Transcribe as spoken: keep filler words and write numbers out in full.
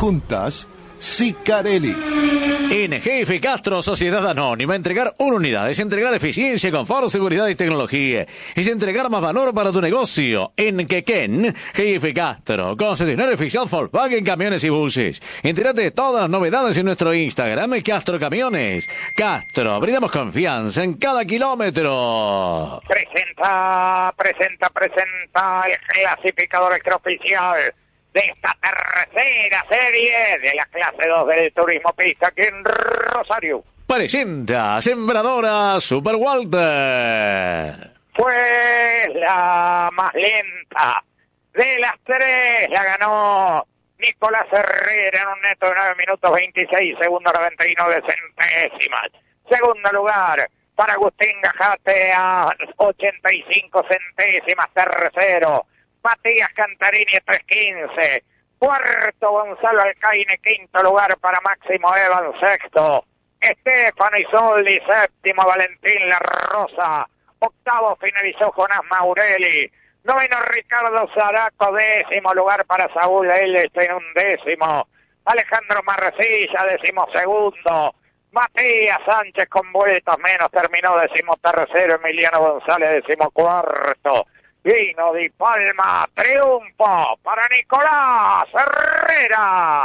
Juntas, Sicarelli. En G F Castro Sociedad Anónima, entregar una unidad es entregar eficiencia, confort, seguridad y tecnología. Es entregar más valor para tu negocio. En Quequén, G F Castro, concesionario oficial Volkswagen Camiones y Buses. Entérate de todas las novedades en nuestro Instagram, Castro Camiones. Castro, brindamos confianza en cada kilómetro. Presenta, presenta, presenta el clasificador extraoficial de esta tercera serie de la clase dos del turismo pista aquí en Rosario. Presenta Sembradora Super Walter. Fue la más lenta de las tres, la ganó Nicolás Herrera en un neto de nueve minutos veintiséis segundos noventa y nueve centésimas. Segundo lugar para Agustín Gajate a ochenta y cinco centésimas. Tercero Matías Cantarini a tres quince. Cuarto, Gonzalo Alcaine. Quinto lugar para Máximo Evan. Sexto, Estefano Isoldi. Séptimo, Valentín La Rosa. Octavo, finalizó Jonás Maurelli. Noveno, Ricardo Zaraco. Décimo lugar para Saúl Elstein. Un décimo. Alejandro Marrecilla, décimo segundo. Matías Sánchez con vueltas menos. Terminó décimo tercero. Emiliano González, décimo cuarto. Vino Di Palma, triunfo para Nicolás Herrera.